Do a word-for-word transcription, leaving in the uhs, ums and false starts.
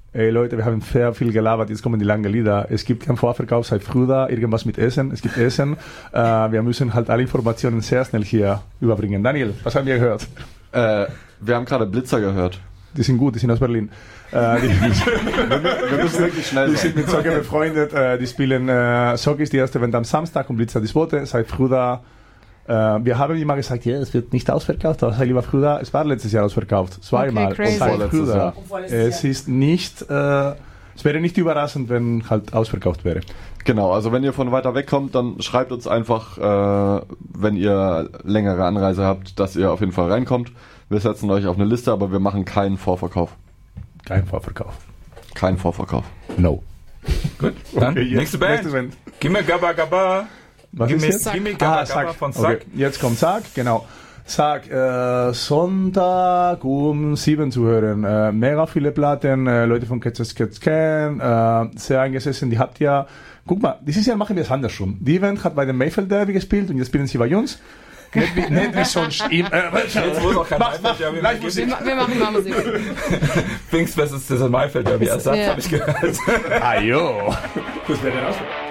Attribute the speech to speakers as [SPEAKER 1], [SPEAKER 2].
[SPEAKER 1] ey Leute, wir haben sehr viel gelabert, jetzt kommen die langen Lieder. Es gibt keinen Vorverkauf, seid früh da, irgendwas mit Essen, es gibt Essen. Äh, wir müssen halt alle Informationen sehr schnell hier überbringen. Daniel, was haben wir gehört?
[SPEAKER 2] Äh, wir haben gerade Blitzer gehört.
[SPEAKER 1] Die sind gut, die sind aus Berlin. Äh, die,
[SPEAKER 2] wir müssen wirklich schnell
[SPEAKER 1] Die
[SPEAKER 2] sein.
[SPEAKER 1] sind mit Soccer befreundet, äh, die spielen, äh, Soccer ist die erste Event am Samstag und Blitzer die zweite, seid früh da. Äh, wir haben immer gesagt, ja, es wird nicht ausverkauft, aber sei lieber früh da. Es war letztes Jahr ausverkauft, zweimal.
[SPEAKER 3] Okay, crazy.
[SPEAKER 1] Seid früh da.
[SPEAKER 3] Jahr.
[SPEAKER 1] Es ist nicht, äh, es wäre nicht überraschend, wenn halt ausverkauft wäre.
[SPEAKER 2] Genau, also wenn ihr von weiter weg kommt, dann schreibt uns einfach, äh, wenn ihr längere Anreise habt, dass ihr auf jeden Fall reinkommt. Wir setzen euch auf eine Liste, aber wir machen keinen Vorverkauf.
[SPEAKER 1] Kein Vorverkauf.
[SPEAKER 2] Kein Vorverkauf.
[SPEAKER 1] No.
[SPEAKER 4] Gut, dann
[SPEAKER 1] Okay, jetzt-
[SPEAKER 4] nächste Band.
[SPEAKER 1] nächste Band.
[SPEAKER 4] Gimme Gabba Gabba.
[SPEAKER 1] Was
[SPEAKER 4] Gimme,
[SPEAKER 1] ist jetzt?
[SPEAKER 4] Gimme Gabba
[SPEAKER 1] Ah,
[SPEAKER 4] Gabba
[SPEAKER 1] Sack.
[SPEAKER 4] von Sack.
[SPEAKER 1] Okay, jetzt kommt Sack, genau. Sack, äh, Sonntag um sieben zu hören. Äh, mega viele Platten, äh, Leute von Catches Cats Can, äh, sehr eingesessen, die habt ihr. Guck mal, dieses Jahr machen wir es andersrum. Die Event hat bei dem Mayfield Derby gespielt und jetzt spielen sie bei uns. Nicht wie, nicht wie sonst. Im, äh,
[SPEAKER 4] Jetzt muss auch kein
[SPEAKER 1] mach, mach,
[SPEAKER 4] Maifeld Derby
[SPEAKER 1] gleich
[SPEAKER 4] mehr
[SPEAKER 1] Musik.
[SPEAKER 3] Wir, ma- wir machen mal Musik.
[SPEAKER 4] Pfingstfest ist das Maifeld Derby Ersatz,
[SPEAKER 3] Ja.
[SPEAKER 4] habe ich gehört.
[SPEAKER 1] Ah jo. Was wäre denn aus?